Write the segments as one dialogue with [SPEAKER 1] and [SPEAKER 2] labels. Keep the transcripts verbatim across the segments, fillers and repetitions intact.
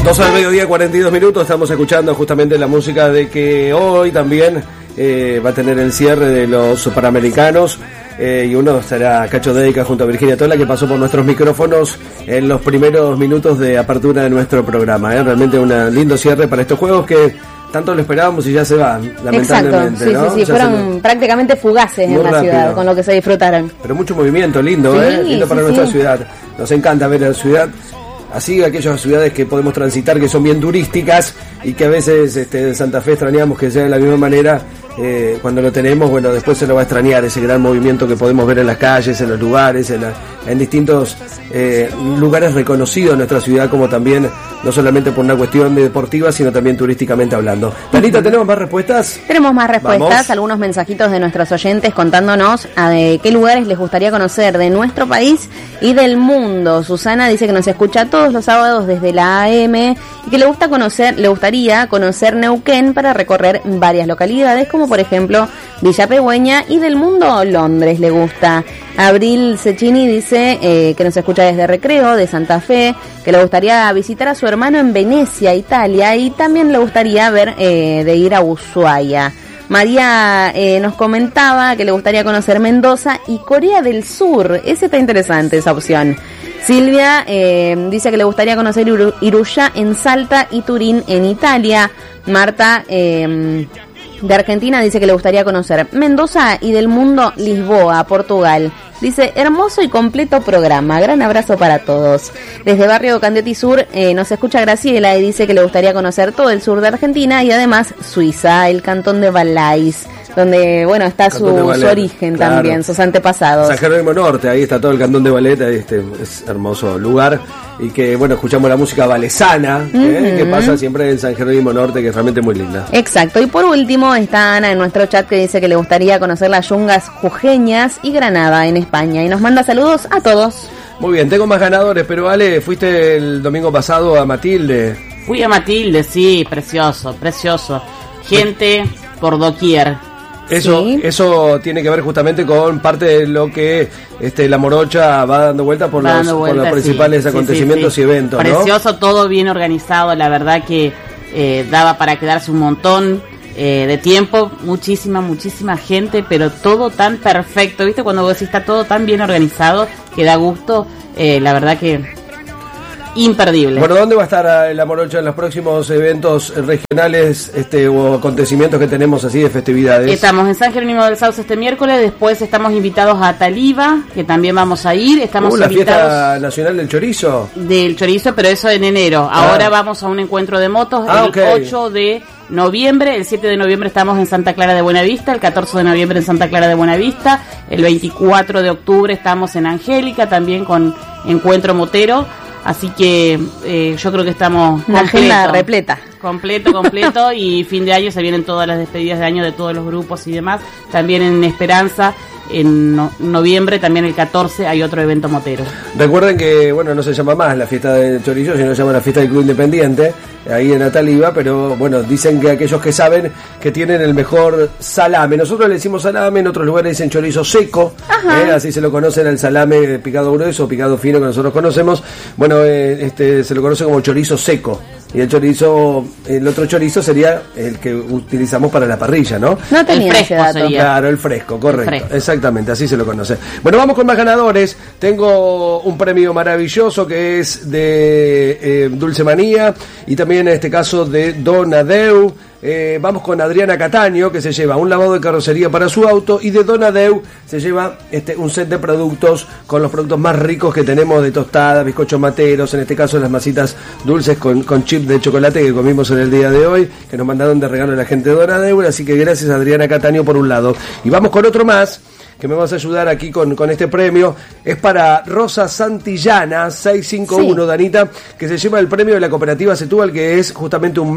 [SPEAKER 1] doce del mediodía, cuarenta y dos minutos, estamos escuchando justamente la música de que hoy también eh, va a tener el cierre de los Panamericanos. Eh, y uno será Cacho Dedica junto a Virginia Tola, que pasó por nuestros micrófonos en los primeros minutos de apertura de nuestro programa. ¿eh? Realmente un lindo cierre para estos juegos que tanto lo esperábamos y ya se van, lamentablemente.
[SPEAKER 2] Exacto, sí,
[SPEAKER 1] ¿no?
[SPEAKER 2] sí, sí,
[SPEAKER 1] ya
[SPEAKER 2] fueron
[SPEAKER 1] se...
[SPEAKER 2] prácticamente fugaces
[SPEAKER 1] Muy
[SPEAKER 2] en la
[SPEAKER 1] rápido.
[SPEAKER 2] ciudad, con lo que se disfrutaron.
[SPEAKER 1] Pero mucho movimiento, lindo,
[SPEAKER 2] Sí,
[SPEAKER 1] ¿eh? Lindo para
[SPEAKER 2] sí,
[SPEAKER 1] nuestra
[SPEAKER 2] sí.
[SPEAKER 1] ciudad. Nos encanta ver la ciudad. Así aquellas ciudades que podemos transitar, que son bien turísticas y que a veces este, en Santa Fe extrañamos que sea de la misma manera. Eh, cuando lo tenemos, bueno, después se lo va a extrañar ese gran movimiento que podemos ver en las calles, en los lugares, en, la, en distintos eh, lugares reconocidos en nuestra ciudad, como también, no solamente por una cuestión de deportiva, sino también turísticamente hablando. Danita, ¿tenemos más respuestas?
[SPEAKER 2] Tenemos más respuestas,
[SPEAKER 1] Vamos.
[SPEAKER 2] algunos mensajitos de nuestros oyentes contándonos a de qué lugares les gustaría conocer de nuestro país y del mundo. Susana dice que nos escucha todos los sábados desde la A M y que le gusta conocer, le gustaría conocer Neuquén para recorrer varias localidades, como por ejemplo Villa Pegüeña, y del mundo Londres le gusta. Abril Cecchini dice eh, que nos escucha desde Recreo, de Santa Fe, que le gustaría visitar a su hermano en Venecia, Italia, y también le gustaría ver eh, de ir a Ushuaia. María eh, nos comentaba que le gustaría conocer Mendoza y Corea del Sur. Ese está interesante, esa opción. Silvia eh, dice que le gustaría conocer Iru- Iruya en Salta y Turín en Italia. Marta eh, de Argentina dice que le gustaría conocer Mendoza y del mundo Lisboa, Portugal. Dice, hermoso y completo programa. Gran abrazo para todos. Desde Barrio Candetti Sur eh, nos escucha Graciela y dice que le gustaría conocer todo el sur de Argentina y además Suiza, el cantón de Valais, donde, bueno, está su, su origen claro. también, sus antepasados.
[SPEAKER 1] San Jerónimo Norte, ahí está todo el cantón de Valais, este es hermoso lugar. Y que, bueno, escuchamos la música valesana, uh-huh. ¿eh? que pasa siempre en San Jerónimo Norte, que es realmente muy linda.
[SPEAKER 2] Exacto. Y por último está Ana en nuestro chat, que dice que le gustaría conocer las yungas jujeñas y Granada en España. Y nos manda saludos a todos.
[SPEAKER 1] Muy bien, tengo más ganadores, pero Ale, fuiste el domingo pasado a Matilde.
[SPEAKER 3] Fui a Matilde, sí, precioso, precioso. Gente por doquier.
[SPEAKER 1] Eso,
[SPEAKER 2] sí.
[SPEAKER 1] eso tiene que ver justamente con parte de lo que este, la Morocha va dando vuelta por, los,
[SPEAKER 3] vuelta,
[SPEAKER 1] por los principales
[SPEAKER 3] sí,
[SPEAKER 1] acontecimientos
[SPEAKER 3] sí, sí.
[SPEAKER 1] y eventos.
[SPEAKER 3] Precioso,
[SPEAKER 1] ¿no?
[SPEAKER 3] todo bien organizado, la verdad que eh, daba para quedarse un montón eh, de tiempo, muchísima, muchísima gente, pero todo tan perfecto, ¿viste? Cuando vos decís está todo tan bien organizado que da gusto, eh, la verdad que imperdible.
[SPEAKER 1] Bueno, ¿dónde va a estar la Morocha en los próximos eventos regionales este, o acontecimientos que tenemos así de festividades?
[SPEAKER 3] Estamos en San Jerónimo del Sauce este miércoles, después estamos invitados a Taliba, que también vamos a ir. Estamos
[SPEAKER 1] uh, la
[SPEAKER 3] invitados
[SPEAKER 1] fiesta nacional del chorizo.
[SPEAKER 3] Del chorizo, pero eso en enero.
[SPEAKER 1] Ah.
[SPEAKER 3] Ahora vamos a un encuentro de motos
[SPEAKER 1] ah,
[SPEAKER 3] el
[SPEAKER 1] okay.
[SPEAKER 3] ocho de noviembre, el siete de noviembre estamos en Santa Clara de Buenavista, el catorce de noviembre en Santa Clara de Buenavista, el veinticuatro de octubre estamos en Angélica, también con encuentro motero. Así que eh, yo creo que estamos
[SPEAKER 2] una
[SPEAKER 3] completo,
[SPEAKER 2] agenda repleta.
[SPEAKER 3] Completo, completo. Y fin de año se vienen todas las despedidas de año de todos los grupos y demás. También en Esperanza, en no, noviembre, también el catorce, hay otro evento motero.
[SPEAKER 1] Recuerden que, bueno, no se llama más la fiesta del chorizo, sino se llama la fiesta del Club Independiente, ahí en Ataliba, pero bueno, dicen que aquellos que saben que tienen el mejor salame. Nosotros le decimos salame, en otros lugares dicen chorizo seco, ¿eh? Así se lo conocen al salame picado grueso, picado fino que nosotros conocemos. Bueno, eh, este se lo conoce como chorizo seco. Y el chorizo, el otro chorizo sería el que utilizamos para la parrilla, ¿no?
[SPEAKER 2] No tenía
[SPEAKER 3] el fresco
[SPEAKER 2] ese dato.
[SPEAKER 3] sería.
[SPEAKER 1] Claro, el fresco, correcto.
[SPEAKER 3] El fresco.
[SPEAKER 1] Exactamente, así se lo conoce. Bueno, vamos con más ganadores. Tengo un premio maravilloso que es de eh, Dulce Manía y también en este caso de Donadeu. Eh, vamos con Adriana Cataño, que se lleva un lavado de carrocería para su auto, y de Donadeu se lleva este un set de productos con los productos más ricos que tenemos, de tostadas, bizcochos materos, en este caso las masitas dulces con, con chip de chocolate que comimos en el día de hoy, que nos mandaron de regalo la gente de Donadeu, así que gracias a Adriana Cataño por un lado. Y vamos con otro más, que me vas a ayudar aquí con, con este premio. Es para Rosa Santillana seiscientos cincuenta y uno, sí. Danita, que se lleva el premio de la cooperativa Setúbal, que es justamente un mes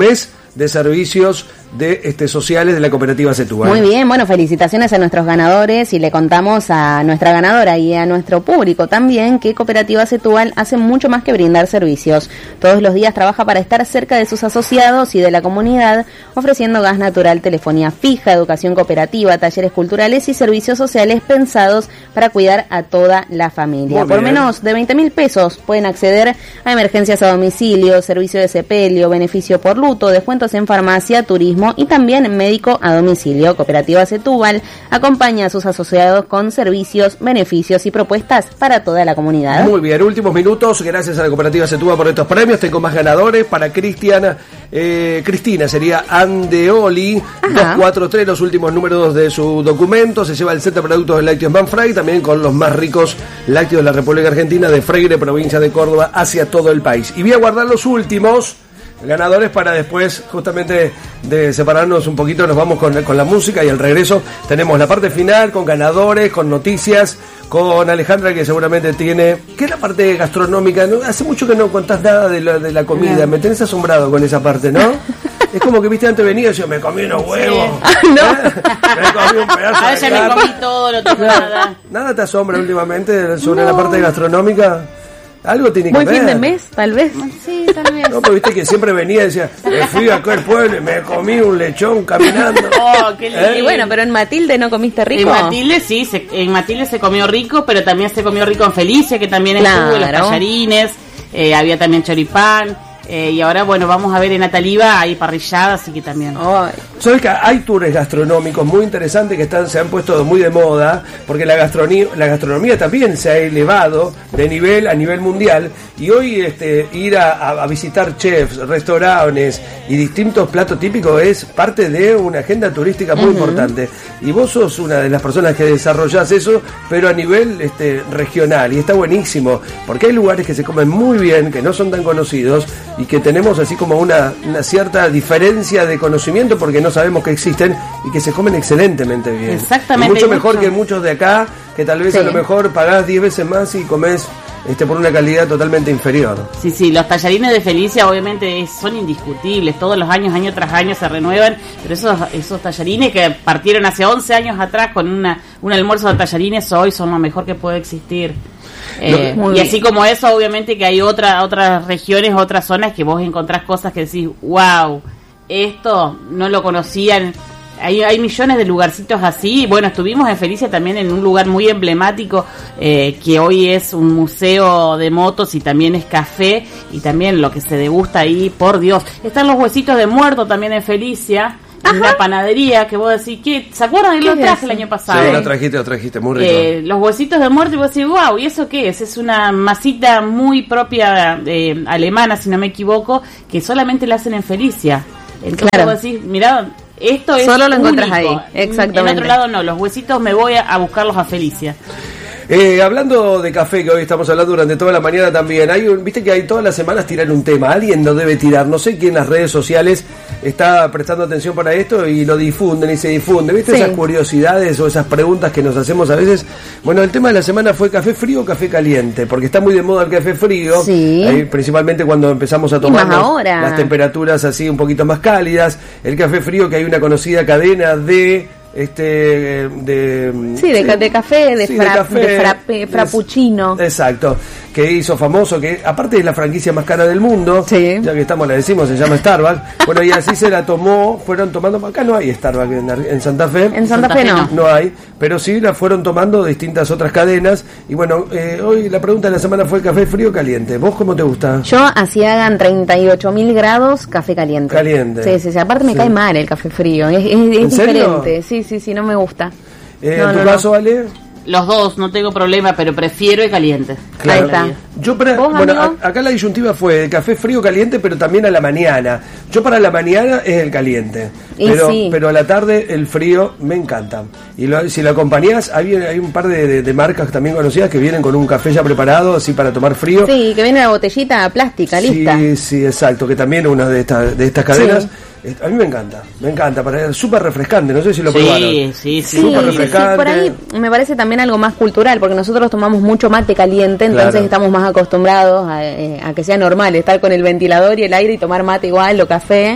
[SPEAKER 1] de servicios de este sociales de la cooperativa Setúbal.
[SPEAKER 2] Muy bien, bueno, felicitaciones a nuestros ganadores y le contamos a nuestra ganadora y a nuestro público también que Cooperativa Setúbal hace mucho más que brindar servicios. Todos los días trabaja para estar cerca de sus asociados y de la comunidad, ofreciendo gas natural, telefonía fija, educación cooperativa, talleres culturales y servicios sociales pensados para cuidar a toda la familia. Por menos de veinte mil pesos pueden acceder a emergencias a domicilio, servicio de sepelio, beneficio por luto, descuentos en farmacia, turismo y también médico a domicilio. Cooperativa Setúbal acompaña a sus asociados con servicios, beneficios y propuestas para toda la comunidad.
[SPEAKER 1] Muy bien, últimos minutos, gracias a la Cooperativa Setúbal por estos premios. Tengo más ganadores para Cristiana, eh, Cristina, sería Andeoli, dos cuatro tres, los últimos números de su documento. Se lleva el set de productos de lácteos Manfray, también con los más ricos lácteos de la República Argentina, de Freire, provincia de Córdoba, hacia todo el país. Y voy a guardar los últimos ganadores para después justamente de separarnos un poquito. Nos vamos con, con la música y al regreso tenemos la parte final con ganadores, con noticias, con Alejandra, que seguramente tiene, ¿qué es la parte gastronómica? ¿No? Hace mucho que no contás nada de la, de la comida, me tenés asombrado con esa parte, ¿no? Es como que viste antes venía y decía, me comí unos huevos,
[SPEAKER 2] sí. ¿No?
[SPEAKER 1] ¿Eh? Me comí un pedazo
[SPEAKER 3] a
[SPEAKER 1] de
[SPEAKER 3] veces me comí todo, no tengo nada.
[SPEAKER 1] ¿Nada te asombra últimamente sobre
[SPEAKER 2] no.
[SPEAKER 1] la parte gastronómica? Algo tiene que
[SPEAKER 2] Muy
[SPEAKER 1] ver.
[SPEAKER 2] fin de mes, tal vez.
[SPEAKER 3] Sí, tal vez.
[SPEAKER 1] No, pues viste que siempre venía y decía, me fui acá al pueblo y me comí un lechón caminando.
[SPEAKER 3] Oh, qué lindo.
[SPEAKER 2] ¿Eh? Y bueno, pero en Matilde no comiste rico.
[SPEAKER 3] En Matilde sí, se, en Matilde se comió rico, pero también se comió rico en Felicia, que también
[SPEAKER 2] claro.
[SPEAKER 3] estuvo, los tallarines, eh, había también choripán. Eh, y ahora, bueno, vamos a ver en Ataliva, hay parrillada, así que también.
[SPEAKER 1] Ay. ¿Sabes que hay tours gastronómicos muy interesantes que están se han puesto muy de moda? Porque la gastronomía, la gastronomía también se ha elevado de nivel a nivel mundial. Y hoy este, ir a, a visitar chefs, restaurantes y distintos platos típicos es parte de una agenda turística muy uh-huh. importante. Y vos sos una de las personas que desarrollás eso, pero a nivel este, regional. Y está buenísimo, porque hay lugares que se comen muy bien, que no son tan conocidos, y que tenemos así como una, una cierta diferencia de conocimiento porque no sabemos que existen y que se comen excelentemente bien.
[SPEAKER 3] Exactamente.
[SPEAKER 1] Y mucho mejor mucho. que muchos de acá, que tal vez sí. a lo mejor pagás diez veces más y comés este por una calidad totalmente inferior.
[SPEAKER 3] Sí, sí, los tallarines de Felicia obviamente son indiscutibles, todos los años, año tras año se renuevan, pero esos esos tallarines que partieron hace once años atrás con una un almuerzo de tallarines hoy son lo mejor que puede existir. Eh, y bien. Así como eso, obviamente que hay otra, otras regiones, otras zonas que vos encontrás cosas que decís, wow, esto no lo conocían. Hay, hay millones de lugarcitos así. Bueno, estuvimos en Felicia también en un lugar muy emblemático eh, que hoy es un museo de motos y también es café y también lo que se degusta ahí, por Dios. Están los huesitos de muerto también en Felicia. Ajá. Una panadería que vos decís, ¿qué? ¿Se acuerdan de lo traje el año pasado?
[SPEAKER 1] Sí, lo trajiste, lo trajiste, muy rico.
[SPEAKER 3] Eh, los huesitos de muerto y vos decís, wow, ¿y eso qué es? Es una masita muy propia eh, alemana, si no me equivoco, que solamente la hacen en Felicia. Entonces claro. vos decís, mirá, esto es
[SPEAKER 2] solo lo
[SPEAKER 3] único.
[SPEAKER 2] Encontrás ahí, exactamente.
[SPEAKER 3] En otro lado no, los huesitos me voy a, a buscarlos a Felicia.
[SPEAKER 1] Eh, hablando de café, que hoy estamos hablando durante toda la mañana también, hay un, viste que hay todas las semanas tiran un tema, alguien lo debe tirar, no sé quién en las redes sociales está prestando atención para esto y lo difunden y se difunden, viste sí. esas curiosidades o esas preguntas que nos hacemos a veces. Bueno, el tema de la semana fue café frío o café caliente, porque está muy de moda el café frío,
[SPEAKER 2] sí.
[SPEAKER 1] eh, principalmente cuando empezamos a tomar las temperaturas así un poquito más cálidas, el café frío que hay una conocida cadena de... este de
[SPEAKER 2] sí de, de café de, sí, fra, de, café, de frappe, frappuccino
[SPEAKER 1] es, exacto, que hizo famoso, que aparte es la franquicia más cara del mundo, sí. ya que estamos la decimos, se llama Starbucks. Bueno, y así se la tomó, fueron tomando, acá no hay Starbucks en, en Santa Fe,
[SPEAKER 2] en Santa, Santa Fe no
[SPEAKER 1] no hay, pero sí la fueron tomando distintas otras cadenas. Y bueno, eh, hoy la pregunta de la semana fue café frío o caliente. ¿Vos cómo te gusta?
[SPEAKER 2] Yo así hagan treinta y ocho mil grados, café caliente.
[SPEAKER 1] Caliente.
[SPEAKER 2] Sí, sí, sí. Aparte me sí. cae mal el café frío, es, es, es diferente. Sí, sí, sí, no me gusta.
[SPEAKER 1] Eh,
[SPEAKER 2] no,
[SPEAKER 1] ¿En tu
[SPEAKER 2] no,
[SPEAKER 1] caso,
[SPEAKER 2] no.
[SPEAKER 1] Ale?
[SPEAKER 3] Los dos, no tengo problema, pero prefiero el caliente.
[SPEAKER 1] Claro.
[SPEAKER 2] Ahí está.
[SPEAKER 1] Yo para,
[SPEAKER 2] ¿Vos,
[SPEAKER 1] bueno,
[SPEAKER 2] amigo?
[SPEAKER 1] a, acá la disyuntiva fue el café frío caliente, pero también a la mañana. Yo para la mañana es el caliente,
[SPEAKER 2] y
[SPEAKER 1] pero
[SPEAKER 2] sí.
[SPEAKER 1] pero a la tarde el frío me encanta. Y lo, si lo acompañás, hay, hay un par de, de, de marcas también conocidas que vienen con un café ya preparado, así para tomar frío.
[SPEAKER 2] Sí, que viene la botellita plástica, lista.
[SPEAKER 1] Sí, sí, exacto, que también es una de estas de estas cadenas. Sí. A mí me encanta, me encanta, para súper refrescante, no sé si lo
[SPEAKER 3] sí,
[SPEAKER 1] probaron.
[SPEAKER 3] Sí, sí,
[SPEAKER 2] sí. Súper refrescante. Sí, por ahí me parece también algo más cultural, porque nosotros tomamos mucho mate caliente, entonces claro. estamos más acostumbrados a, a que sea normal estar con el ventilador y el aire y tomar mate igual o café,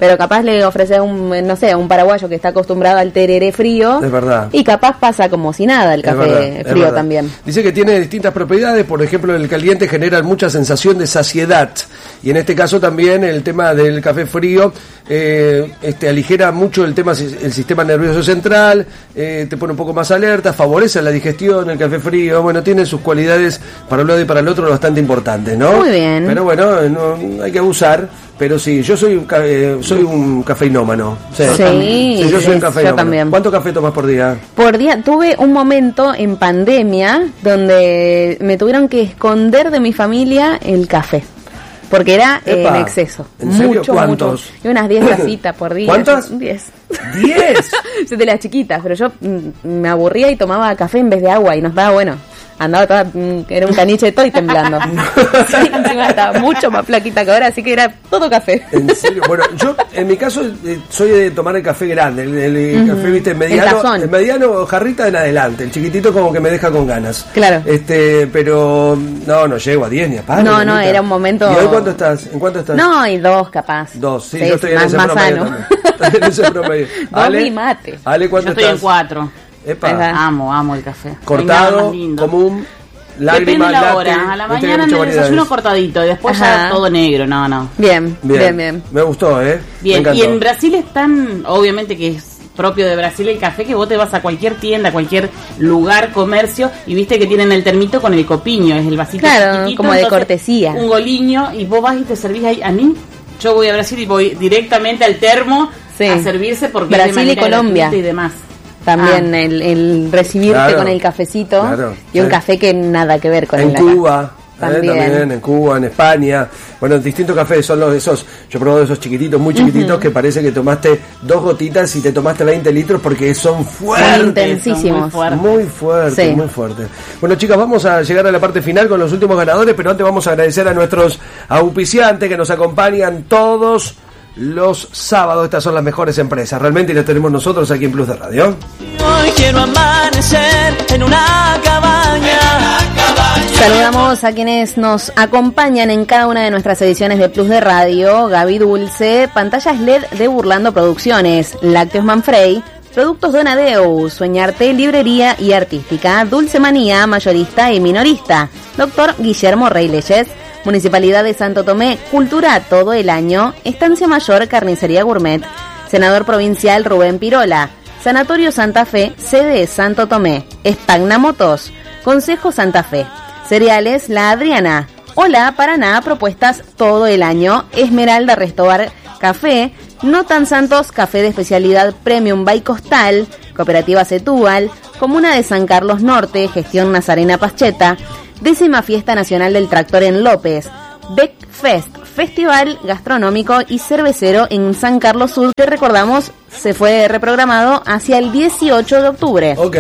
[SPEAKER 2] pero capaz le ofreces un, no sé, un paraguayo que está acostumbrado al tereré frío.
[SPEAKER 1] Es verdad.
[SPEAKER 2] Y capaz pasa como si nada el café
[SPEAKER 1] verdad,
[SPEAKER 2] frío también.
[SPEAKER 1] Dice que tiene distintas propiedades, por ejemplo, el caliente genera mucha sensación de saciedad. Y en este caso también el tema del café frío eh, este, aligera mucho el tema el sistema nervioso central, eh, te pone un poco más alerta, favorece la digestión, el café frío, bueno, tiene sus cualidades para un lado y para el otro bastante importantes, ¿no?
[SPEAKER 2] Muy bien.
[SPEAKER 1] Pero bueno, no hay que abusar, pero sí, yo soy un, eh, soy un cafeinómano. Sí,
[SPEAKER 2] sí,
[SPEAKER 1] sí yo soy un
[SPEAKER 2] yo
[SPEAKER 1] cafeinómano.
[SPEAKER 2] también.
[SPEAKER 1] ¿Cuánto café tomas por día?
[SPEAKER 2] Por día, tuve un momento en pandemia donde me tuvieron que esconder de mi familia el café. Porque era eh, en exceso.
[SPEAKER 1] ¿En serio?
[SPEAKER 2] Mucho,
[SPEAKER 1] ¿Cuántos?
[SPEAKER 2] mucho. Y unas diez tacitas por día.
[SPEAKER 1] ¿Cuántas?
[SPEAKER 2] diez.
[SPEAKER 1] ¿diez?
[SPEAKER 2] De las chiquitas, pero yo mm, me aburría y tomaba café en vez de agua y no estaba bueno. Andaba toda, mm, era un caniche de todo y temblando. Sí, encima estaba mucho más flaquita que ahora, así que era todo café.
[SPEAKER 1] En serio, bueno, yo en mi caso eh, soy de tomar el café grande, el, el, el uh-huh. café, viste, mediano, el mediano jarrita en adelante, el chiquitito como que me deja con ganas.
[SPEAKER 2] Claro.
[SPEAKER 1] Este, pero no, no llego a diez ni a palo.
[SPEAKER 2] No, no, era un momento.
[SPEAKER 1] ¿Y hoy cuánto estás? ¿En cuánto estás?
[SPEAKER 2] No, y dos capaz.
[SPEAKER 1] Dos, sí,
[SPEAKER 2] sí
[SPEAKER 1] yo estoy
[SPEAKER 2] más,
[SPEAKER 1] en ese
[SPEAKER 2] más
[SPEAKER 1] promedio.
[SPEAKER 2] Sano.
[SPEAKER 1] Estoy en ese promedio.
[SPEAKER 2] Dos
[SPEAKER 1] Ale,
[SPEAKER 2] mi mate.
[SPEAKER 1] Ale, ¿cuánto
[SPEAKER 3] yo estoy
[SPEAKER 1] estás?
[SPEAKER 3] en cuatro.
[SPEAKER 1] Epa.
[SPEAKER 3] Amo, amo el café.
[SPEAKER 1] Cortado, común. Lágrima,
[SPEAKER 3] depende de la
[SPEAKER 1] latte,
[SPEAKER 3] hora. A la mañana me desayuno cortadito y después
[SPEAKER 2] Ajá.
[SPEAKER 3] ya todo negro. No, no.
[SPEAKER 2] Bien, bien, bien, bien.
[SPEAKER 1] Me gustó, ¿eh?
[SPEAKER 3] Bien, y en Brasil es tan, obviamente que es propio de Brasil el café, que vos te vas a cualquier tienda, a cualquier lugar, comercio, y viste que tienen el termito con el copiño, es el vasito
[SPEAKER 2] claro,
[SPEAKER 3] chiquitito,
[SPEAKER 2] como de cortesía.
[SPEAKER 3] Un goliño, y vos vas y te servís ahí. A mí, yo voy a Brasil y voy directamente al termo sí. a servirse porque
[SPEAKER 2] Brasil
[SPEAKER 3] es de
[SPEAKER 2] y Colombia
[SPEAKER 3] y demás.
[SPEAKER 2] También ah. el, el recibirte
[SPEAKER 1] claro,
[SPEAKER 2] con el cafecito
[SPEAKER 1] claro,
[SPEAKER 2] y un
[SPEAKER 1] sí.
[SPEAKER 2] café que nada que ver con
[SPEAKER 1] en
[SPEAKER 2] el
[SPEAKER 1] Cuba.
[SPEAKER 2] También.
[SPEAKER 1] Eh, también en Cuba, en España, bueno, distintos cafés son los de esos, yo he probado esos chiquititos, muy chiquititos, uh-huh. que parece que tomaste dos gotitas y te tomaste veinte litros porque son fuertes,
[SPEAKER 2] son intensísimos,
[SPEAKER 1] son muy fuertes,
[SPEAKER 2] sí.
[SPEAKER 1] muy fuertes. Bueno, chicas, vamos a llegar a la parte final con los últimos ganadores, pero antes vamos a agradecer a nuestros auspiciantes que nos acompañan todos los sábados. Estas son las mejores empresas, realmente, y las tenemos nosotros aquí en Plus de Radio.
[SPEAKER 4] Hoy quiero amanecer en una cabaña.
[SPEAKER 2] Saludamos a quienes nos acompañan en cada una de nuestras ediciones de Plus de Radio: Gaby Dulce, pantallas L E D de Burlando Producciones, Lácteos Manfrey, Productos Donadeu, Soñarte, Librería y Artística, Dulce Manía, mayorista y minorista, Doctor Guillermo Rey Leyes, Municipalidad de Santo Tomé, Cultura todo el año, Estancia Mayor, Carnicería Gourmet, Senador Provincial Rubén Pirola, Sanatorio Santa Fe, sede Santo Tomé, Espagna Motos, Consejo Santa Fe, Cereales La Adriana, Hola Paraná, propuestas todo el año, Esmeralda Restobar Café, No Tan Santos Café de especialidad Premium by Costal, Cooperativa Setúbal, Comuna de San Carlos Norte, Gestión Nazarena Pascheta, Décima Fiesta Nacional del Tractor en López, Beck Fest, Festival Gastronómico y Cervecero en San Carlos Sur, que recordamos se fue reprogramado hacia el dieciocho de octubre.
[SPEAKER 1] Ok.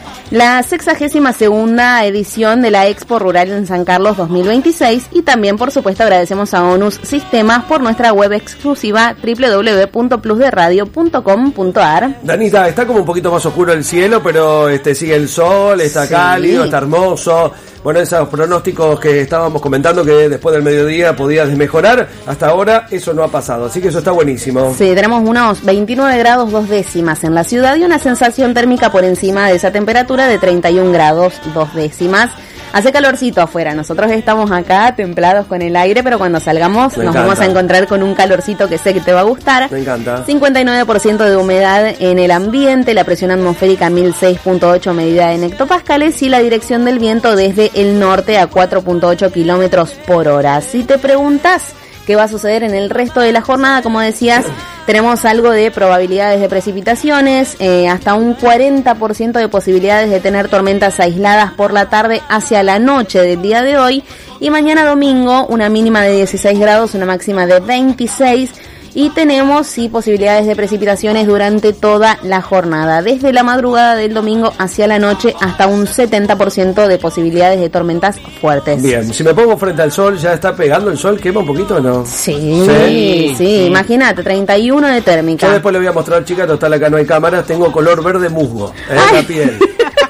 [SPEAKER 2] La sexagésima segunda edición de la Expo Rural en San Carlos dos mil veintiséis, y también, por supuesto, agradecemos a ONUS Sistemas por nuestra web exclusiva doble u doble u doble u punto plus de radio punto com punto a r.
[SPEAKER 1] Danita, está como un poquito más oscuro el cielo, pero este sigue el sol, está sí. cálido, está hermoso. Bueno, esos pronósticos que estábamos comentando que después del mediodía podía desmejorar, hasta ahora eso no ha pasado, así que eso está buenísimo.
[SPEAKER 2] Sí, tenemos unos veintinueve grados dos décimas en la ciudad y una sensación térmica por encima de esa temperatura de treinta y un grados dos décimas. Hace calorcito afuera, nosotros estamos acá templados con el aire, pero cuando salgamos
[SPEAKER 1] Me
[SPEAKER 2] nos
[SPEAKER 1] encanta.
[SPEAKER 2] vamos a encontrar con un calorcito que sé que te va a gustar.
[SPEAKER 1] Me encanta.
[SPEAKER 2] cincuenta y nueve por ciento de humedad en el ambiente, la presión atmosférica mil seis punto ocho medida en hectopascales y la dirección del viento desde el norte a cuatro punto ocho kilómetros por hora. Si te preguntas qué va a suceder en el resto de la jornada, como decías, tenemos algo de probabilidades de precipitaciones, eh, hasta un cuarenta por ciento de posibilidades de tener tormentas aisladas por la tarde hacia la noche del día de hoy, y mañana domingo una mínima de dieciséis grados, una máxima de veintiséis, y tenemos sí posibilidades de precipitaciones durante toda la jornada, desde la madrugada del domingo hacia la noche hasta un setenta por ciento de posibilidades de tormentas fuertes.
[SPEAKER 1] Bien, si me pongo frente al sol, ¿ya está pegando el sol? ¿Quema un poquito o no?
[SPEAKER 2] Sí, sí, sí, sí. Imagínate, treinta y uno de térmica.
[SPEAKER 1] Yo después le voy a mostrar, chicas, total acá no hay cámaras, tengo color verde musgo en la piel.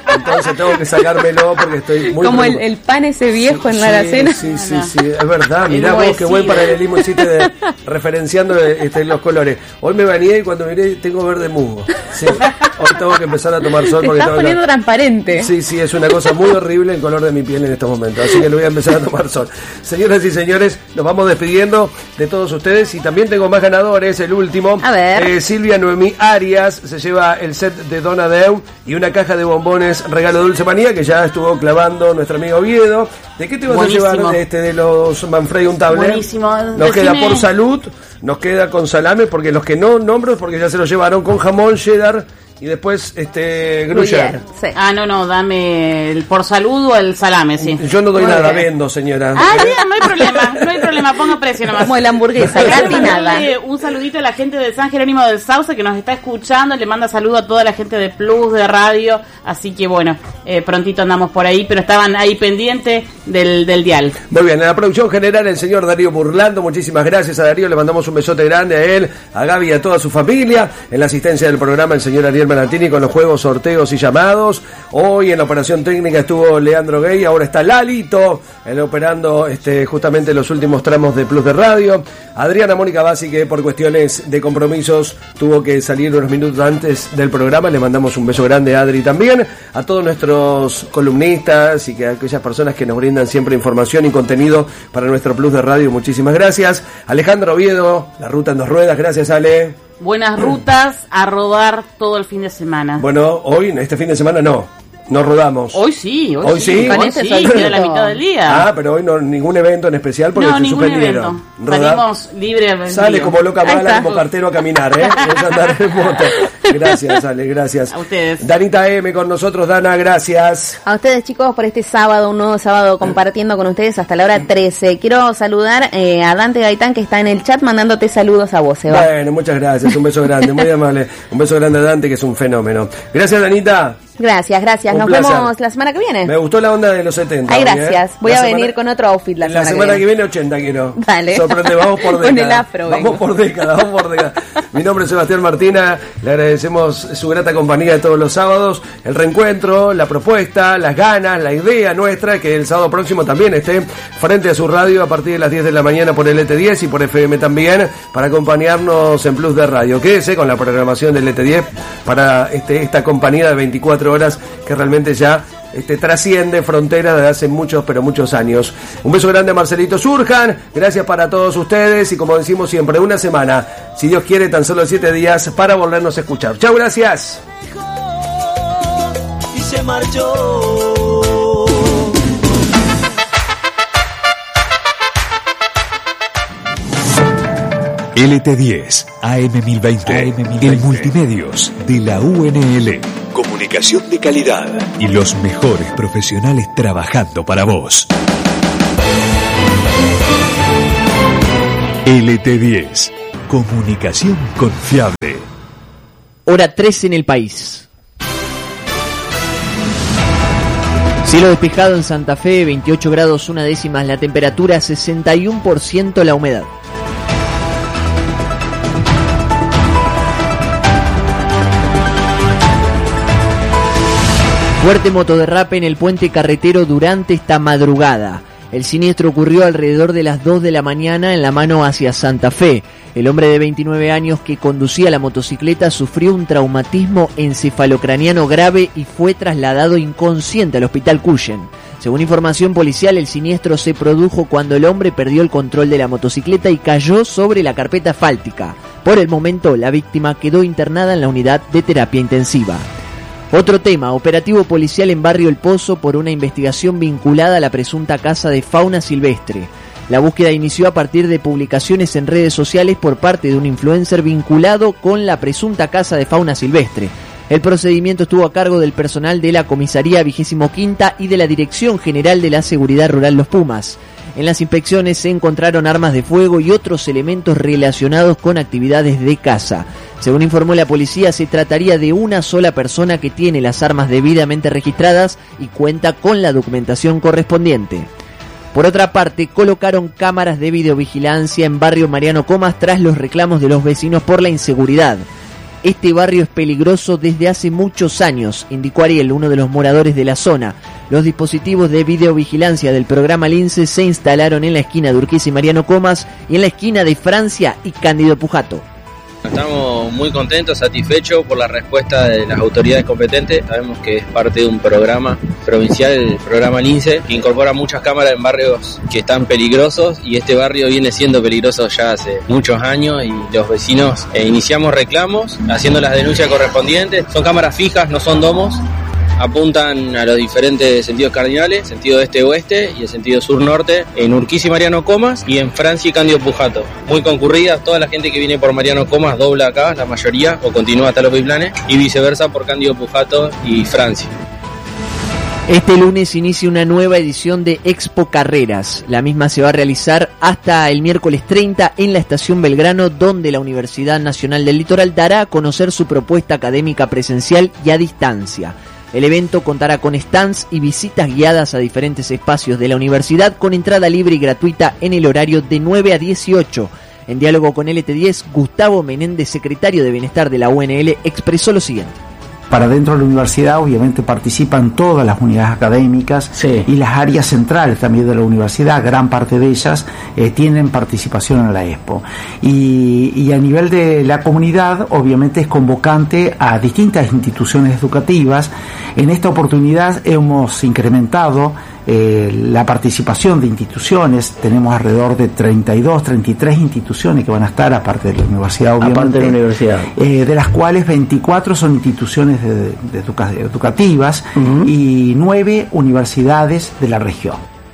[SPEAKER 1] Entonces tengo que sacármelo porque estoy muy...
[SPEAKER 2] Como el, el pan ese viejo sí, en la alacena.
[SPEAKER 1] Sí, sí, sí, sí, es verdad. Mirá vos qué buen paralelismo hiciste de, referenciando este, los colores. Hoy me bañé y cuando miré tengo verde musgo. Sí. Hoy tengo que empezar a tomar sol.
[SPEAKER 2] Te
[SPEAKER 1] porque
[SPEAKER 2] estás poniendo
[SPEAKER 1] que...
[SPEAKER 2] transparente.
[SPEAKER 1] Sí, sí, es una cosa muy horrible el color de mi piel en estos momentos. Así que le voy a empezar a tomar sol. Señoras y señores, nos vamos despidiendo de todos ustedes y también tengo más ganadores. El último,
[SPEAKER 2] a ver.
[SPEAKER 1] Eh, Silvia Noemí Arias se lleva el set de Dona Deu y una caja de bombones regalo Dulce Manía que ya estuvo clavando nuestro amigo Oviedo. ¿De qué te vas Buenísimo. a llevar de, este, de los Manfredi Untable?
[SPEAKER 3] Buenísimo.
[SPEAKER 1] Nos
[SPEAKER 3] Decime...
[SPEAKER 1] queda por salud, nos queda con salame, porque los que no nombro es porque ya se los llevaron con jamón, cheddar y después este gruyère.
[SPEAKER 2] Sí.
[SPEAKER 3] Ah, no, no, dame el por salud o el salame, sí.
[SPEAKER 1] Yo no doy
[SPEAKER 3] Muy
[SPEAKER 1] nada,
[SPEAKER 3] bien.
[SPEAKER 1] vendo, señora.
[SPEAKER 3] Ah, bien, no hay problema, no hay problema, ponga precio nomás.
[SPEAKER 2] Como la hamburguesa, gratis nada.
[SPEAKER 3] Un saludito a la gente de San Jerónimo del Sauce que nos está escuchando, le manda saludo a toda la gente de Plus, de radio, así que bueno, eh, prontito andamos por ahí, pero estaban ahí pendientes del, del dial.
[SPEAKER 1] Muy bien, en la producción general el señor Darío Burlando, muchísimas gracias a Darío, le mandamos un besote grande a él, a Gaby y a toda su familia. En la asistencia del programa el señor Ariel Manatini con los juegos, sorteos y llamados. Hoy en la operación técnica estuvo Leandro Gay, ahora está Lalito, él operando este, justamente los últimos tramos de Plus de Radio. Adriana Mónica Bassi, que por cuestiones de compromisos tuvo que salir unos minutos antes del programa, le mandamos un beso grande a Adri también, a todos nuestros columnistas y que a aquellas personas que nos brindan siempre información y contenido para nuestro Plus de Radio, muchísimas gracias. Alejandro Oviedo, La Ruta en Dos Ruedas, gracias Ale.
[SPEAKER 3] Buenas rutas a rodar todo el fin de semana.
[SPEAKER 1] Bueno, hoy, este fin de semana no. No rodamos.
[SPEAKER 3] Hoy sí, hoy,
[SPEAKER 1] hoy sí.
[SPEAKER 3] sí. Hoy sí, queda la mitad del día.
[SPEAKER 1] Ah, pero hoy no ningún evento en especial porque
[SPEAKER 3] no,
[SPEAKER 1] se
[SPEAKER 3] ningún
[SPEAKER 1] suspendieron.
[SPEAKER 3] Evento. Salimos libre.
[SPEAKER 1] Sale como loca mala, como cartero a caminar, ¿eh? Es andar en moto. Gracias, Ale, gracias.
[SPEAKER 3] A ustedes.
[SPEAKER 1] Danita M con nosotros, Dana, gracias.
[SPEAKER 2] A ustedes, chicos, por este sábado, un nuevo sábado compartiendo con ustedes hasta la hora trece. Quiero saludar eh, a Dante Gaitán, que está en el chat mandándote saludos a vos, Seba.
[SPEAKER 1] Bueno, muchas gracias, un beso grande, muy amable. Un beso grande a Dante, que es un fenómeno. Gracias, Danita.
[SPEAKER 2] Gracias, gracias.
[SPEAKER 1] Un
[SPEAKER 2] Nos
[SPEAKER 1] placer.
[SPEAKER 2] vemos la semana que viene.
[SPEAKER 1] Me gustó la onda de los setenta.
[SPEAKER 2] Ay,
[SPEAKER 1] hoy,
[SPEAKER 2] gracias.
[SPEAKER 1] ¿eh?
[SPEAKER 2] Voy
[SPEAKER 1] la
[SPEAKER 2] a
[SPEAKER 1] semana,
[SPEAKER 2] venir con otro outfit la semana,
[SPEAKER 1] la semana
[SPEAKER 2] que
[SPEAKER 1] que viene. ochenta quiero.
[SPEAKER 2] Dale.
[SPEAKER 1] Sorprende, vamos por década.
[SPEAKER 2] Con el afro.
[SPEAKER 1] Vamos
[SPEAKER 2] vengo.
[SPEAKER 1] por década, vamos por década. Mi nombre es Sebastián Martina. Le agradecemos su grata compañía de todos los sábados. El reencuentro, la propuesta, las ganas, la idea nuestra, que el sábado próximo también esté frente a su radio a partir de las diez de la mañana por el E T diez y por F M también, para acompañarnos en Plus de Radio. Quédese con la programación del E T diez para este, esta compañía de veinticuatro horas que realmente ya Este, trasciende fronteras desde hace muchos, pero muchos años. Un beso grande a Marcelito Surjan, gracias para todos ustedes y como decimos siempre, una semana, si Dios quiere, tan solo siete días para volvernos a escuchar. Chau, gracias.
[SPEAKER 4] Y se marchó.
[SPEAKER 5] L T diez, A M mil veinte, el multimedios de la U N L. Comunicación de calidad y los mejores profesionales trabajando para vos. L T diez, comunicación confiable.
[SPEAKER 6] Hora tres en el país. Cielo despejado en Santa Fe, veintiocho grados una décimas la temperatura, sesenta y uno por ciento la humedad. Fuerte motoderrape en el puente carretero durante esta madrugada. El siniestro ocurrió alrededor de las dos de la mañana en la mano hacia Santa Fe. El hombre de veintinueve años que conducía la motocicleta sufrió un traumatismo encefalocraniano grave y fue trasladado inconsciente al hospital Cuyen. Según información policial, el siniestro se produjo cuando el hombre perdió el control de la motocicleta y cayó sobre la carpeta asfáltica. Por el momento, la víctima quedó internada en la unidad de terapia intensiva. Otro tema, operativo policial en Barrio El Pozo por una investigación vinculada a la presunta caza de fauna silvestre. La búsqueda inició a partir de publicaciones en redes sociales por parte de un influencer vinculado con la presunta caza de fauna silvestre. El procedimiento estuvo a cargo del personal de la Comisaría vigésimo quinta y de la Dirección General de la Seguridad Rural Los Pumas. En las inspecciones se encontraron armas de fuego y otros elementos relacionados con actividades de caza. Según informó la policía, se trataría de una sola persona que tiene las armas debidamente registradas y cuenta con la documentación correspondiente. Por otra parte, colocaron cámaras de videovigilancia en Barrio Mariano Comas tras los reclamos de los vecinos por la inseguridad. Este barrio es peligroso desde hace muchos años, indicó Ariel, uno de los moradores de la zona. Los dispositivos de videovigilancia del programa Lince se instalaron en la esquina de Urquiza y Mariano Comas y en la esquina de Francia y Cándido Pujato.
[SPEAKER 7] Estamos muy contentos, satisfechos por la respuesta de las autoridades competentes. Sabemos que es parte de un programa provincial, el programa Lince, que incorpora muchas cámaras en barrios que están peligrosos, y este barrio viene siendo peligroso ya hace muchos años, y los vecinos eh, iniciamos reclamos haciendo las denuncias correspondientes. Son cámaras fijas, no son domos. Apuntan a los diferentes sentidos cardinales, sentido este-oeste y el sentido sur-norte, en Urquiza y Mariano Comas, y en Francia y Cándido Pujato. Muy concurridas, toda la gente que viene por Mariano Comas dobla acá, la mayoría, o continúa hasta López Planes, y viceversa por Cándido Pujato y Francia.
[SPEAKER 6] Este lunes inicia una nueva edición de Expo Carreras. La misma se va a realizar hasta el miércoles treinta en la Estación Belgrano, donde la Universidad Nacional del Litoral dará a conocer su propuesta académica presencial y a distancia. El evento contará con stands y visitas guiadas a diferentes espacios de la universidad con entrada libre y gratuita en el horario de nueve a dieciocho. En diálogo con L T diez, Gustavo Menéndez, secretario de Bienestar de la U N L, expresó lo siguiente.
[SPEAKER 8] Para dentro de la universidad obviamente participan todas las unidades académicas, sí, y las áreas centrales también de la universidad, gran parte de ellas eh, tienen participación en la Expo. Y, y a nivel de la comunidad obviamente es convocante a distintas instituciones educativas. En esta oportunidad hemos incrementado Eh, la participación de instituciones. Tenemos alrededor de treinta y dos, treinta y tres instituciones que van a estar, aparte de la universidad obviamente,
[SPEAKER 1] aparte de la universidad,
[SPEAKER 8] eh, de las cuales veinticuatro son instituciones de, de educa- educativas, uh-huh, y nueve universidades de la región.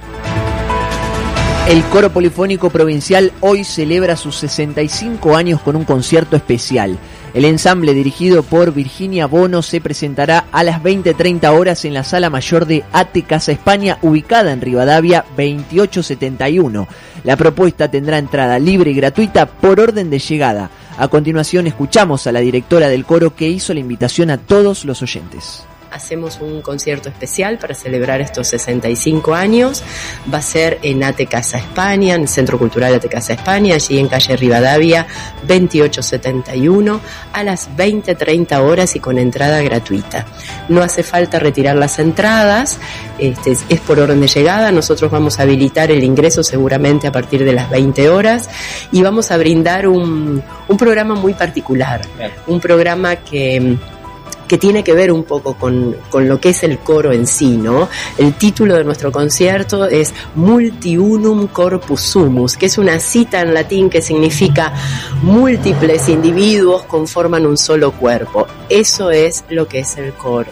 [SPEAKER 6] El Coro Polifónico Provincial hoy celebra sus sesenta y cinco años con un concierto especial. El ensamble, dirigido por Virginia Bono, se presentará a las veinte treinta horas en la Sala Mayor de ATE Casa España, ubicada en Rivadavia veintiocho setenta y uno. La propuesta tendrá entrada libre y gratuita por orden de llegada. A continuación escuchamos a la directora del coro, que hizo la invitación a todos los oyentes.
[SPEAKER 9] Hacemos un concierto especial para celebrar estos sesenta y cinco años. Va a ser en ATE Casa España, en el Centro Cultural ATE Casa España, allí en calle Rivadavia veintiocho setenta y uno, a las veinte treinta horas y con entrada gratuita. No hace falta retirar las entradas, este, es, es por orden de llegada. Nosotros vamos a habilitar el ingreso seguramente a partir de las veinte horas, y vamos a brindar un, un programa muy particular, un programa que... que tiene que ver un poco con, con lo que es el coro en sí, ¿no? El título de nuestro concierto es Multiunum Corpus Sumus, que es una cita en latín que significa múltiples individuos conforman un solo cuerpo. Eso es lo que es el coro.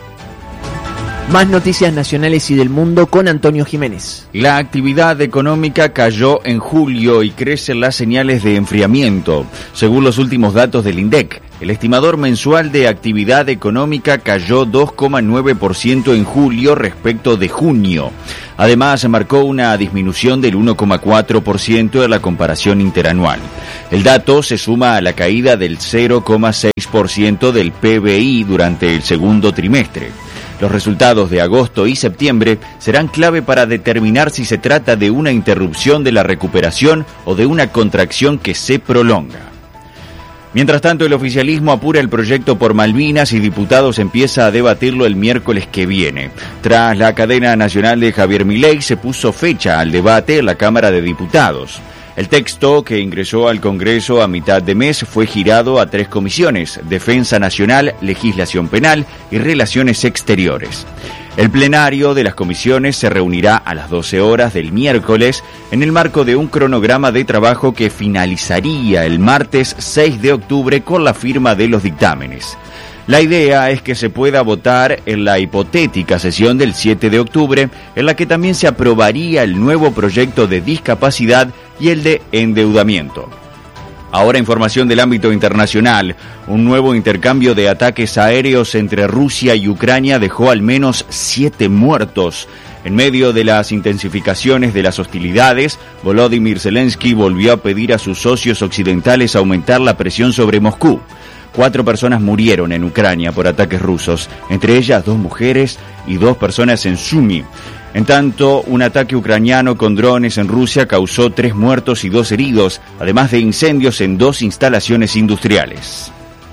[SPEAKER 6] Más noticias nacionales y del mundo con Antonio Jiménez.
[SPEAKER 10] La actividad económica cayó en julio y crecen las señales de enfriamiento. Según los últimos datos del INDEC, el estimador mensual de actividad económica cayó dos coma nueve por ciento en julio respecto de junio. Además, se marcó una disminución del uno coma cuatro por ciento en la comparación interanual. El dato se suma a la caída del cero coma seis por ciento del P B I durante el segundo trimestre. Los resultados de agosto y septiembre serán clave para determinar si se trata de una interrupción de la recuperación o de una contracción que se prolonga. Mientras tanto, el oficialismo apura el proyecto por Malvinas y diputados empieza a debatirlo el miércoles que viene. Tras la cadena nacional de Javier Milei, se puso fecha al debate en la Cámara de Diputados. El texto, que ingresó al Congreso a mitad de mes, fue girado a tres comisiones: Defensa Nacional, Legislación Penal y Relaciones Exteriores. El plenario de las comisiones se reunirá a las doce horas del miércoles en el marco de un cronograma de trabajo que finalizaría el martes seis de octubre con la firma de los dictámenes. La idea es que se pueda votar en la hipotética sesión del siete de octubre, en la que también se aprobaría el nuevo proyecto de discapacidad y el de endeudamiento. Ahora, información del ámbito internacional. Un nuevo intercambio de ataques aéreos entre Rusia y Ucrania dejó al menos siete muertos. En medio de las intensificaciones de las hostilidades, Volodymyr Zelensky volvió a pedir a sus socios occidentales aumentar la presión sobre Moscú. Cuatro personas murieron en Ucrania por ataques rusos, entre ellas dos mujeres y dos personas en Sumy. En tanto, un ataque ucraniano con drones en Rusia causó tres muertos y dos heridos, además de incendios en dos instalaciones industriales.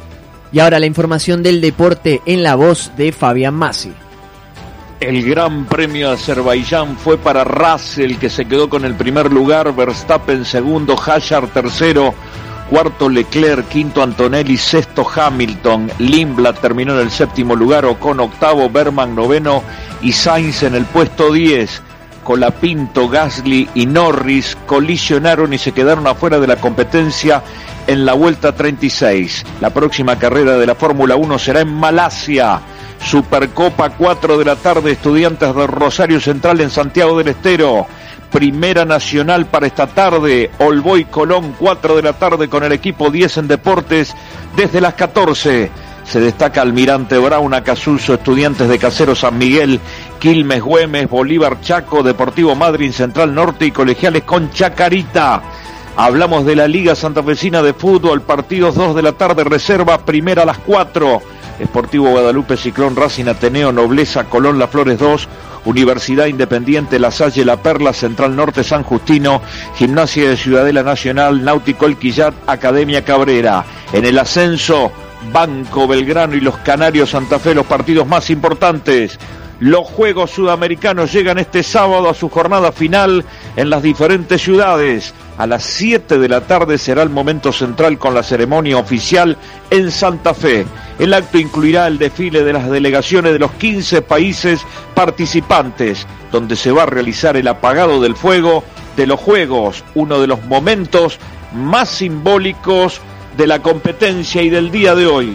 [SPEAKER 6] Y ahora la información del deporte en la voz de Fabián Masi.
[SPEAKER 11] El Gran Premio de Azerbaiyán fue para Russell, que se quedó con el primer lugar, Verstappen segundo, Hadjar tercero, cuarto Leclerc, quinto Antonelli, sexto Hamilton, Lindblad terminó en el séptimo lugar, Ocon octavo, Berman noveno y Sainz en el puesto diez. Colapinto, Gasly y Norris colisionaron y se quedaron afuera de la competencia en la vuelta treinta y seis. La próxima carrera de la Fórmula uno será en Malasia. Supercopa, cuatro de la tarde, Estudiantes de Rosario Central en Santiago del Estero. Primera Nacional para esta tarde, All Boys Colón, cuatro de la tarde con el equipo diez en Deportes desde las catorce. Se destaca Almirante Brown, Acasuso, Estudiantes de Casero San Miguel, Quilmes, Güemes, Bolívar, Chaco, Deportivo Madryn, Central Norte y Colegiales con Chacarita. Hablamos de la Liga Santafesina de Fútbol, partidos dos de la tarde, reserva, primera a las cuatro. Sportivo Guadalupe, Ciclón, Racing, Ateneo, Nobleza, Colón, Las Flores dos, Universidad Independiente, La Salle, La Perla, Central Norte, San Justino, Gimnasia de Ciudadela Nacional, Náutico El Quillat, Academia Cabrera. En el ascenso, Banco Belgrano y los Canarios Santa Fe, los partidos más importantes. Los Juegos Sudamericanos llegan este sábado a su jornada final en las diferentes ciudades. A las siete de la tarde será el momento central con la ceremonia oficial en Santa Fe. El acto incluirá el desfile de las delegaciones de los quince países participantes, donde se va a realizar el apagado del fuego de los Juegos, uno de los momentos más simbólicos de la competencia y del día de hoy.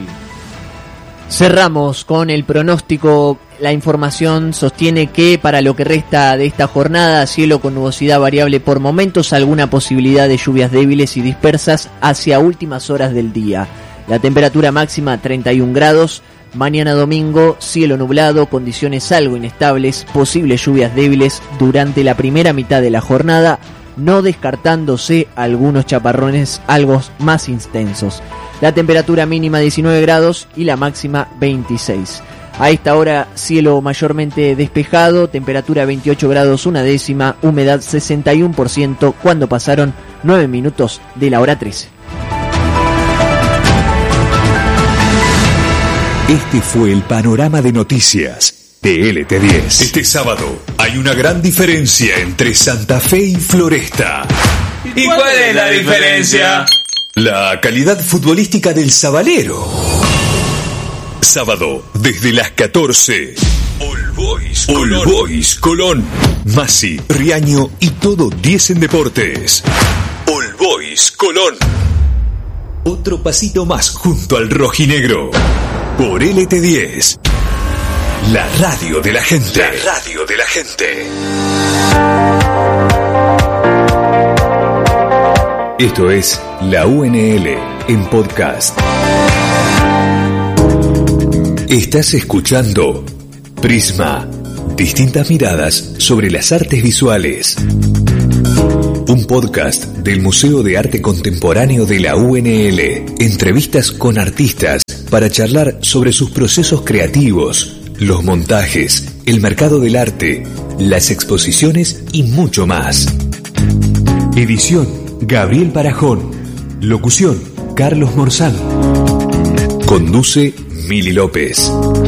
[SPEAKER 6] Cerramos con el pronóstico. La información sostiene que para lo que resta de esta jornada, cielo con nubosidad variable por momentos, alguna posibilidad de lluvias débiles y dispersas hacia últimas horas del día. La temperatura máxima treinta y un grados. Mañana domingo, cielo nublado, condiciones algo inestables, posibles lluvias débiles durante la primera mitad de la jornada, no descartándose algunos chaparrones algo más intensos. La temperatura mínima diecinueve grados y la máxima veintiséis. A esta hora, cielo mayormente despejado, temperatura veintiocho grados una décima, humedad sesenta y uno por ciento, cuando pasaron nueve minutos de la hora trece.
[SPEAKER 5] Este fue el panorama de noticias de L T diez. Este sábado hay una gran diferencia entre Santa Fe y Floresta.
[SPEAKER 12] ¿Y cuál es la diferencia?
[SPEAKER 5] La calidad futbolística del Sabalero. Sábado, desde las catorce. All Boys Colón. All Boys Colón. Masi, Riaño y todo diez en Deportes. All Boys Colón. Otro pasito más junto al rojinegro. Por L T diez. La radio de la gente. La radio de la gente. Esto es la U N L en podcast. Estás escuchando Prisma, distintas miradas sobre las artes visuales. Un podcast del Museo de Arte Contemporáneo de la U N L. Entrevistas con artistas para charlar sobre sus procesos creativos, los montajes, el mercado del arte, las exposiciones y mucho más. Edición Gabriel Barajón. Locución Carlos Morzán. Conduce Mili López.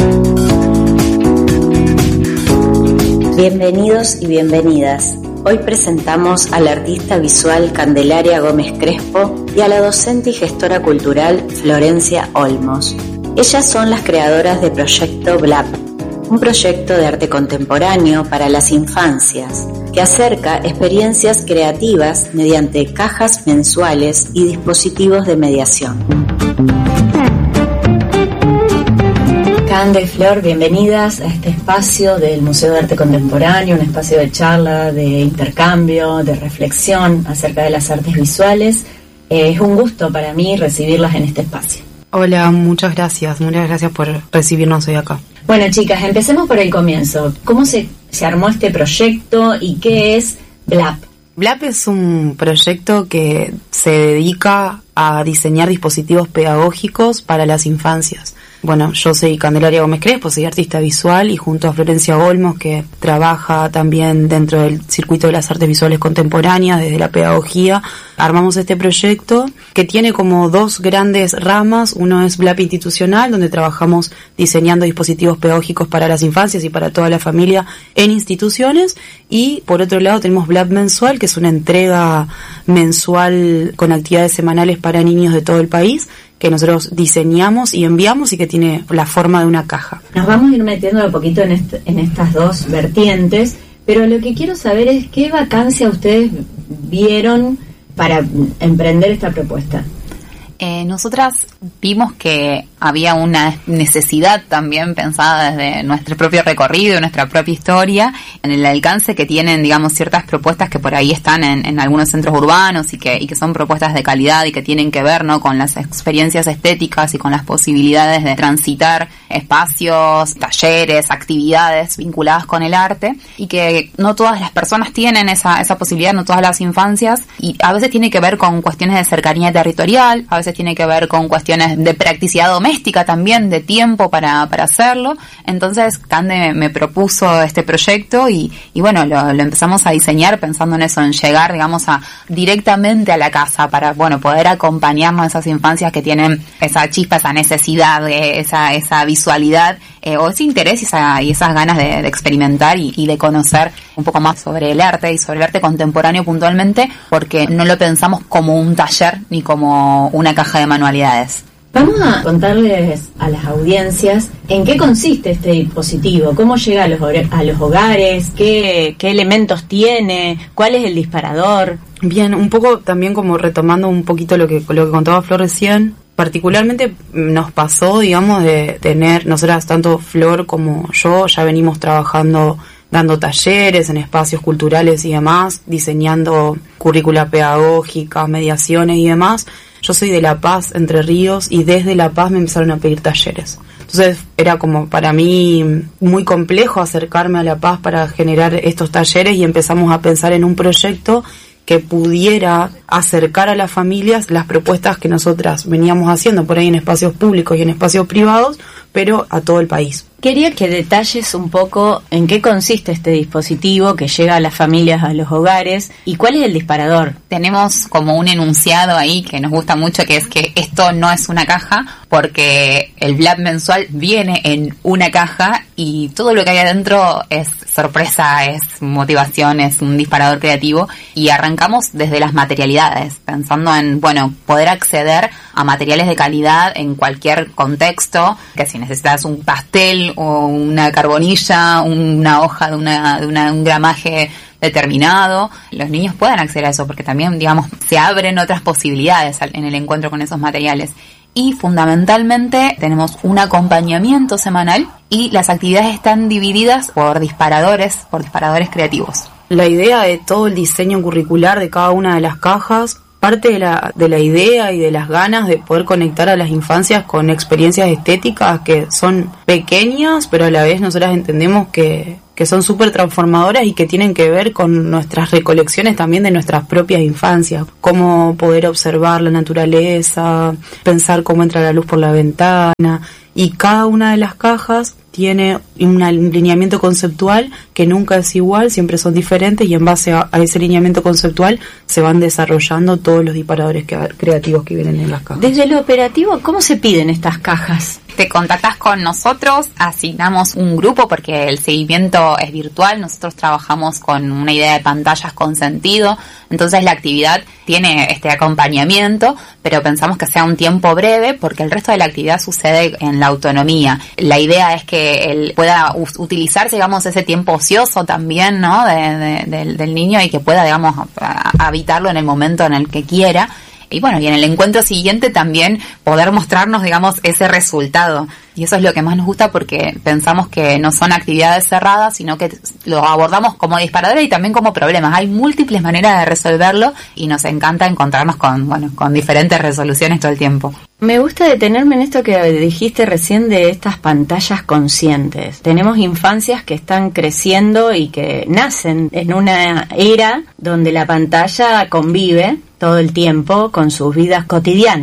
[SPEAKER 13] Bienvenidos y bienvenidas. Hoy presentamos a la artista visual Candelaria Gómez Crespo y a la docente y gestora cultural Florencia Olmos. Ellas son las creadoras de Proyecto B L A P, un proyecto de arte contemporáneo para las infancias que acerca experiencias creativas mediante cajas mensuales y dispositivos de mediación. Cande y Flor, bienvenidas a este espacio del Museo de Arte Contemporáneo, un espacio de charla, de intercambio, de reflexión acerca de las artes visuales. Eh, es un gusto para mí recibirlas en este espacio.
[SPEAKER 14] Hola, muchas gracias, muchas gracias por recibirnos hoy acá.
[SPEAKER 13] Bueno, chicas, empecemos por el comienzo. ¿Cómo se, se armó este proyecto y qué es B L A P?
[SPEAKER 14] B L A P es un proyecto que se dedica a diseñar dispositivos pedagógicos para las infancias. Bueno, yo soy Candelaria Gómez Crespo, soy artista visual y junto a Florencia Olmos, que trabaja también dentro del circuito de las artes visuales contemporáneas, desde la pedagogía, armamos este proyecto que tiene como dos grandes ramas. Uno es B L A P institucional, donde trabajamos diseñando dispositivos pedagógicos para las infancias y para toda la familia en instituciones, y por otro lado tenemos B L A P mensual, que es una entrega mensual con actividades semanales para niños de todo el país, que nosotros diseñamos y enviamos y que tiene la forma de una caja.
[SPEAKER 15] Nos vamos a ir metiendo de poquito en, est- en estas dos vertientes, pero lo que quiero saber es qué vacancia ustedes vieron para emprender esta propuesta.
[SPEAKER 16] Eh, nosotras vimos que había una necesidad también pensada desde nuestro propio recorrido, nuestra propia historia, en el alcance que tienen, digamos, ciertas propuestas que por ahí están en, en algunos centros urbanos y que, y que son propuestas de calidad y que tienen que ver, ¿no?, con las experiencias estéticas y con las posibilidades de transitar espacios, talleres, actividades vinculadas con el arte, y que no todas las personas tienen esa, esa posibilidad, no todas las infancias, y a veces tiene que ver con cuestiones de cercanía territorial, a veces tiene que ver con cuestiones de practicidad doméstica también, de tiempo para, para hacerlo. Entonces Cande me propuso este proyecto y, y bueno, lo, lo empezamos a diseñar pensando en eso, en llegar, digamos, a directamente a la casa para, bueno, poder acompañarnos a esas infancias que tienen esa chispa, esa necesidad, esa, esa visualidad, eh, o ese interés y, esa, y esas ganas de, de experimentar y, y de conocer un poco más sobre el arte y sobre el arte contemporáneo puntualmente, porque no lo pensamos como un taller ni como una caja de manualidades.
[SPEAKER 15] Vamos a contarles a las audiencias en qué consiste este dispositivo, cómo llega a los, a los hogares, qué, qué elementos tiene, cuál es el disparador.
[SPEAKER 14] Bien, un poco también como retomando un poquito lo que, lo que contaba Flor recién. Particularmente nos pasó, digamos, de tener, nosotras, tanto Flor como yo, ya venimos trabajando, dando talleres en espacios culturales y demás, diseñando currícula pedagógica, mediaciones y demás. Yo soy de La Paz, Entre Ríos, y desde La Paz me empezaron a pedir talleres. Entonces era como para mí muy complejo acercarme a La Paz para generar estos talleres, y empezamos a pensar en un proyecto que pudiera acercar a las familias las propuestas que nosotras veníamos haciendo por ahí en espacios públicos y en espacios privados, pero a todo el país.
[SPEAKER 15] Quería que detalles un poco en qué consiste este dispositivo que llega a las familias, a los hogares, y cuál es el disparador.
[SPEAKER 16] Tenemos como un enunciado ahí que nos gusta mucho, que es que esto no es una caja, porque el B L A P mensual viene en una caja y todo lo que hay adentro es sorpresa, es motivación, es un disparador creativo, y arrancamos desde las materialidades, pensando en, bueno, poder acceder a materiales de calidad en cualquier contexto, que si necesitas un pastel o una carbonilla, una hoja de, una, de una, un gramaje determinado, los niños puedan acceder a eso, porque también, digamos, se abren otras posibilidades en el encuentro con esos materiales. Y fundamentalmente tenemos un acompañamiento semanal y las actividades están divididas por disparadores, por disparadores creativos.
[SPEAKER 14] La idea de todo el diseño curricular de cada una de las cajas parte de la, de la idea y de las ganas de poder conectar a las infancias con experiencias estéticas que son pequeñas, pero a la vez nosotras entendemos que, que son súper transformadoras y que tienen que ver con nuestras recolecciones también de nuestras propias infancias. Cómo poder observar la naturaleza, pensar cómo entra la luz por la ventana, y cada una de las cajas tiene un lineamiento conceptual que nunca es igual, siempre son diferentes, y en base a, a ese lineamiento conceptual se van desarrollando todos los disparadores que, creativos que vienen en las cajas.
[SPEAKER 15] Desde lo operativo, ¿cómo se piden estas cajas?
[SPEAKER 16] Te contactas con nosotros, asignamos un grupo porque el seguimiento es virtual, nosotros trabajamos con una idea de pantallas con sentido, entonces la actividad tiene este acompañamiento, pero pensamos que sea un tiempo breve porque el resto de la actividad sucede en la autonomía. La idea es que él pueda u- utilizarse, digamos, ese tiempo ocioso también, ¿no?, de, de, del, del niño, y que pueda, digamos, a, a habitarlo en el momento en el que quiera. Y bueno, y en el encuentro siguiente también poder mostrarnos, digamos, ese resultado. Y eso es lo que más nos gusta, porque pensamos que no son actividades cerradas, sino que lo abordamos como disparadores y también como problemas. Hay múltiples maneras de resolverlo y nos encanta encontrarnos con, bueno, con diferentes resoluciones todo el tiempo.
[SPEAKER 15] Me gusta detenerme en esto que dijiste recién de estas pantallas conscientes. Tenemos infancias que están creciendo y que nacen en una era donde la pantalla convive todo el tiempo con sus vidas cotidianas.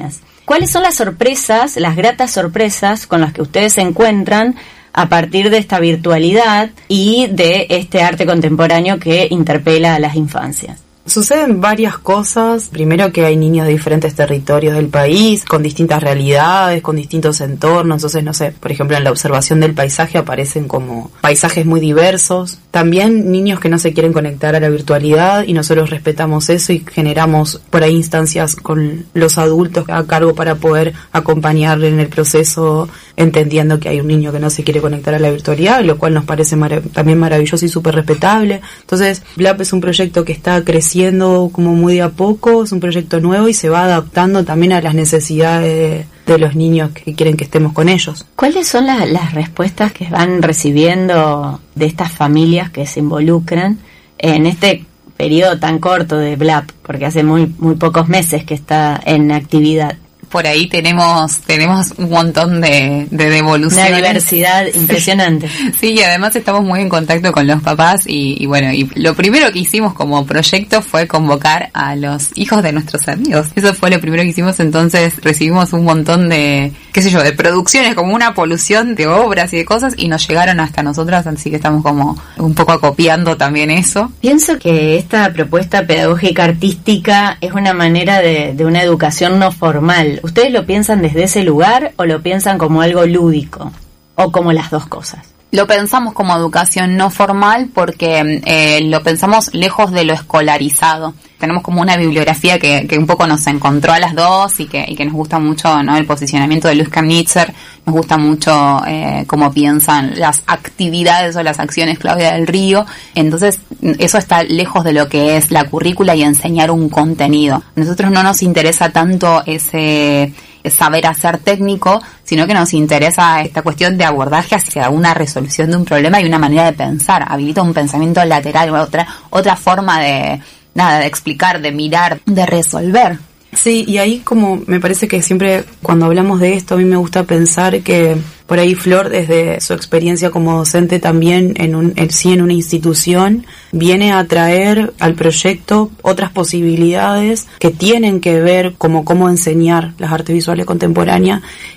[SPEAKER 15] ¿Cuáles son las sorpresas, las gratas sorpresas con las que ustedes se encuentran a partir de esta virtualidad y de este arte contemporáneo que interpela a las infancias?
[SPEAKER 14] Suceden varias cosas. Primero, que hay niños de diferentes territorios del país, con distintas realidades, con distintos entornos. Entonces, no sé, por ejemplo, en la observación del paisaje aparecen como paisajes muy diversos. También niños que no se quieren conectar a la virtualidad, y nosotros respetamos eso y generamos por ahí instancias con los adultos a cargo para poder acompañarle en el proceso, entendiendo que hay un niño que no se quiere conectar a la virtualidad, lo cual nos parece marav- también maravilloso y súper respetable. Entonces, B L A P es un proyecto que está creciendo como muy de a poco, es un proyecto nuevo y se va adaptando también a las necesidades de los niños que quieren que estemos con ellos.
[SPEAKER 15] ¿Cuáles son las, las respuestas que van recibiendo de estas familias que se involucran en este periodo tan corto de B L A P? Porque hace muy, muy pocos meses que está en actividad.
[SPEAKER 16] Por ahí tenemos tenemos un montón de, de devoluciones.
[SPEAKER 15] Una diversidad impresionante.
[SPEAKER 16] Sí, y además estamos muy en contacto con los papás y, y bueno, y lo primero que hicimos como proyecto fue convocar a los hijos de nuestros amigos. Eso fue lo primero que hicimos, entonces recibimos un montón de, qué sé yo, de producciones, como una polución de obras y de cosas, y nos llegaron hasta nosotras, así que estamos como un poco acopiando también eso.
[SPEAKER 15] Pienso que esta propuesta pedagógica artística es una manera de, de una educación no formal. ¿Ustedes lo piensan desde ese lugar o lo piensan como algo lúdico? ¿O como las dos cosas?
[SPEAKER 16] Lo pensamos como educación no formal porque eh, lo pensamos lejos de lo escolarizado. Tenemos como una bibliografía que, que un poco nos encontró a las dos y que, y que nos gusta mucho, ¿no? El posicionamiento de Luis Kamnitzer, nos gusta mucho eh, cómo piensan las actividades o las acciones Claudia del Río. Entonces, eso está lejos de lo que es la currícula y enseñar un contenido. A nosotros no nos interesa tanto ese saber hacer técnico, sino que nos interesa esta cuestión de abordaje hacia una resolución de un problema y una manera de pensar. Habilita un pensamiento lateral, otra otra forma de nada de explicar, de mirar, de resolver.
[SPEAKER 14] Sí, y ahí como me parece que siempre cuando hablamos de esto a mí me gusta pensar que por ahí Flor, desde su experiencia como docente también en un en, sí en una institución, viene a traer al proyecto otras posibilidades que tienen que ver como cómo enseñar las artes visuales contemporáneas.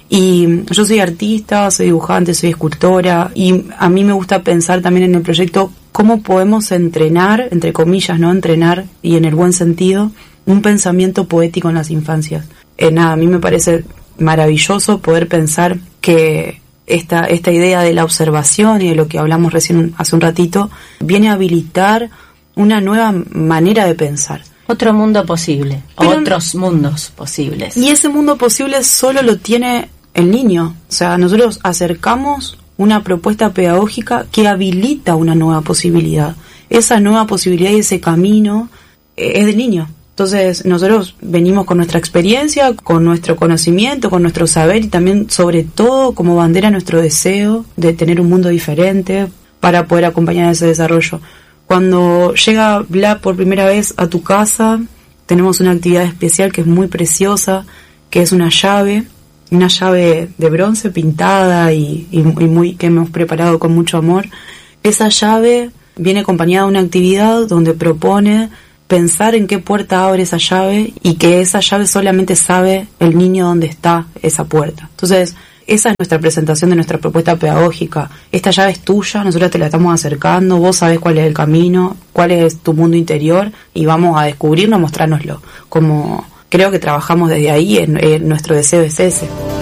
[SPEAKER 14] Y yo soy artista, soy dibujante, soy escultora, y a mí me gusta pensar también en el proyecto cómo podemos entrenar, entre comillas, no entrenar, y en el buen sentido, un pensamiento poético en las infancias. Eh, nada, a mí me parece maravilloso poder pensar que esta esta idea de la observación y de lo que hablamos recién hace un ratito viene a habilitar una nueva manera de pensar.
[SPEAKER 15] Otro mundo posible,
[SPEAKER 14] Pero,
[SPEAKER 15] otros mundos posibles.
[SPEAKER 14] Y ese mundo posible solo lo tiene el niño. O sea, nosotros acercamos una propuesta pedagógica que habilita una nueva posibilidad. Esa nueva posibilidad y ese camino eh, es del niño. Entonces nosotros venimos con nuestra experiencia, con nuestro conocimiento, con nuestro saber y también sobre todo como bandera nuestro deseo de tener un mundo diferente para poder acompañar ese desarrollo. Cuando llega B L A P por primera vez a tu casa, tenemos una actividad especial que es muy preciosa, que es una llave, una llave de bronce pintada y, y, y muy que hemos preparado con mucho amor. Esa llave viene acompañada de una actividad donde propone pensar en qué puerta abre esa llave y que esa llave solamente sabe el niño dónde está esa puerta. Entonces, esa es nuestra presentación de nuestra propuesta pedagógica. Esta llave es tuya, nosotros te la estamos acercando, vos sabés cuál es el camino, cuál es tu mundo interior y vamos a descubrirlo, a mostrárnoslo. Como creo que trabajamos desde ahí, en, en nuestro deseo es ese.